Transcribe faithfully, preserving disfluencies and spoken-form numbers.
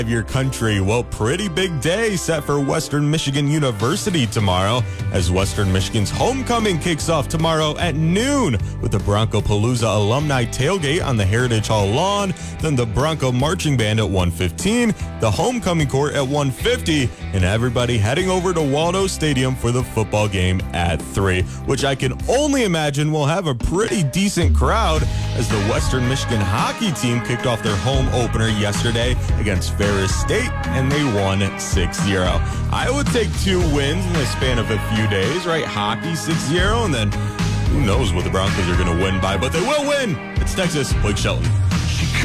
Your country. Well, pretty big day set for Western Michigan University tomorrow as Western Michigan's homecoming kicks off tomorrow at noon with the Bronco Palooza alumni tailgate on the Heritage Hall lawn, then the Bronco Marching Band at one fifteen, the homecoming court at one fifty, and everybody heading over to Waldo Stadium for the football game at three, which I can only imagine will have a pretty decent crowd as the Western Michigan hockey team kicked off their home opener yesterday against Ferris State, and they won six zero. I would take two wins in the span of a few days, right? Hockey six zero, and then who knows what the Broncos are going to win by, but they will win. It's Texas. Blake Shelton.